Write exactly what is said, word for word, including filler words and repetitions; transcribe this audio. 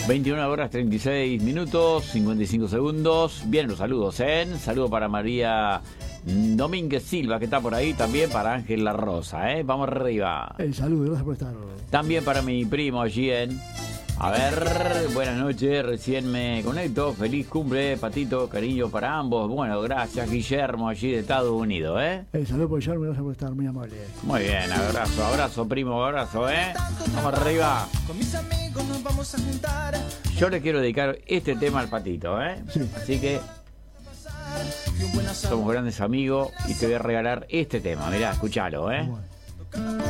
veintiuna horas treinta y seis minutos, cincuenta y cinco segundos. Vienen los saludos, ¿eh? Saludo para María Domínguez Silva, que está por ahí. También para Ángel La Rosa, ¿eh? Vamos arriba. El saludo, gracias por estar. También para mi primo allí en... A ver, buenas noches, recién me conecto. Feliz cumple, Patito, cariño para ambos. Bueno, gracias, Guillermo, allí de Estados Unidos, ¿eh? El saludo por Guillermo, gracias por estar, muy amable. Muy bien, abrazo, abrazo, primo, abrazo, ¿eh? Vamos arriba. Con mis amigos nos vamos a juntar. Yo le quiero dedicar este tema al Patito, ¿eh? Sí. Así que somos grandes amigos y te voy a regalar este tema. Mirá, escuchalo, ¿eh? Bueno.